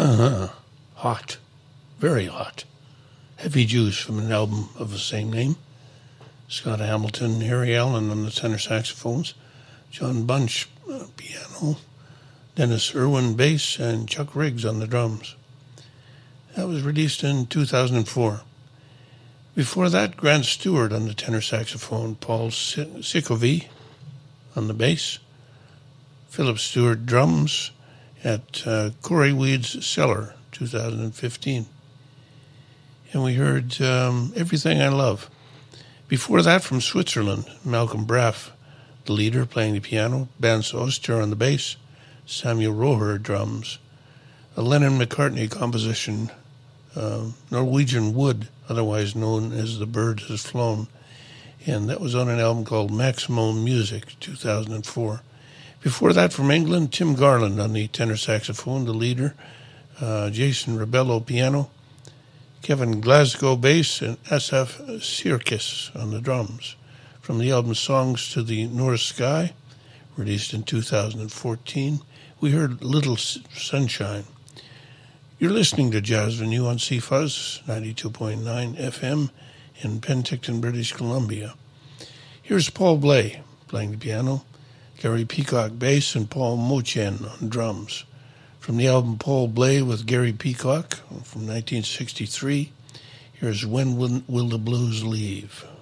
Hot. Very hot. Heavy Juice from an album of the same name. Scott Hamilton, Harry Allen on the tenor saxophones, John Bunch piano, Dennis Irwin bass, and Chuck Riggs on the drums. That was released in 2004. Before that, Grant Stewart on the tenor saxophone, Paul Sikovi on the bass, Philip Stewart drums at Corey Weed's Cellar, 2015. And we heard Everything I Love. Before that, from Switzerland, Malcolm Braff, the leader, playing the piano, Bance Oster on the bass, Samuel Roher drums, a Lennon-McCartney composition, Norwegian Wood, otherwise known as The Bird Has Flown, and that was on an album called Maximum Music, 2004. Before that, from England, Tim Garland on the tenor saxophone, the leader, Jason Rebello piano, Kevin Glasgow bass, and Asaf Sirkis on the drums. From the album Songs to the North Sky, released in 2014, we heard Little Sunshine. You're listening to Jazz Venue on CFuzz 92.9 FM in Penticton, British Columbia. Here's Paul Bley playing the piano, Gary Peacock bass, and Paul Mochen on drums. From the album Paul Bley with Gary Peacock from 1963, here's When Will the Blues Leave?